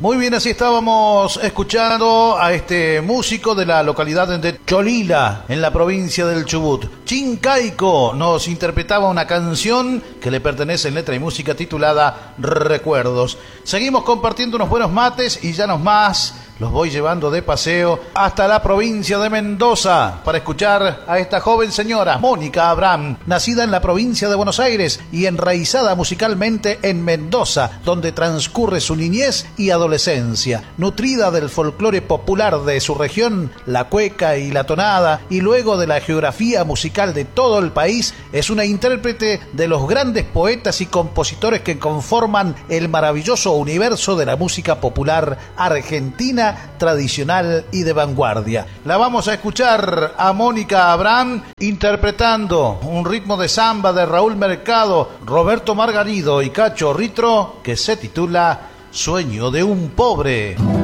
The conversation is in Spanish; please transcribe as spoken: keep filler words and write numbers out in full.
Muy bien, así estábamos escuchando a este músico de la localidad de Cholila, en la provincia del Chubut. Chincaico nos interpretaba una canción que le pertenece en letra y música titulada Recuerdos. Seguimos compartiendo unos buenos mates y ya no más. Los voy llevando de paseo hasta la provincia de Mendoza para escuchar a esta joven señora, Mónica Abraham, nacida en la provincia de Buenos Aires y enraizada musicalmente en Mendoza, donde transcurre su niñez y adolescencia. Nutrida del folclore popular de su región, la cueca y la tonada, y luego de la geografía musical de todo el país, es una intérprete de los grandes poetas y compositores que conforman el maravilloso universo de la música popular argentina, tradicional y de vanguardia. La vamos a escuchar a Mónica Abraham interpretando un ritmo de samba de Raúl Mercado, Roberto Margarido y Cacho Ritro que se titula Sueño de un pobre.